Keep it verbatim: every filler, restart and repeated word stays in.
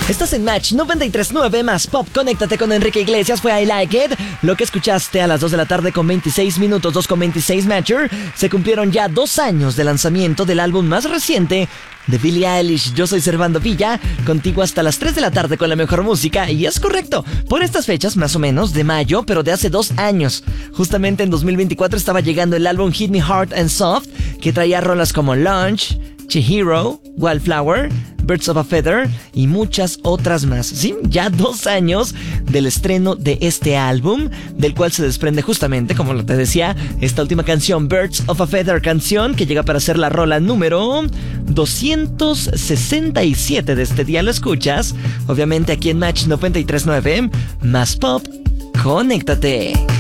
Estás en Match noventa y tres punto nueve más Pop. Conéctate con Enrique Iglesias. Fue I Like It. Lo que escuchaste a las dos de la tarde con veintiséis minutos, dos con veintiséis Matcher. Se cumplieron ya dos años de lanzamiento del álbum más reciente de Billie Eilish. Yo soy Servando Villa, contigo hasta las tres de la tarde con la mejor música. Y es correcto, por estas fechas más o menos, de mayo, pero de hace dos años. Justamente en dos mil veinticuatro estaba llegando el álbum Hit Me Hard and Soft, que traía rolas como Launch, Chihiro, Wildflower, Birds of a Feather y muchas otras más. Sí, ya dos años del estreno de este álbum, del cual se desprende justamente, como te decía, esta última canción, Birds of a Feather, canción que llega para ser la rola número doscientos sesenta y siete de este día. Lo escuchas, obviamente, aquí en Match noventa y tres punto nueve, más Pop. Conéctate.